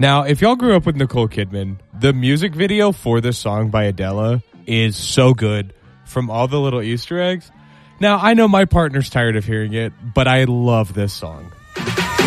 Now, if y'all grew up with Nicole Kidman, the music video for this song by Adele is so good from all the little Easter eggs. Now, I know my partner's tired of hearing it, but I love this song.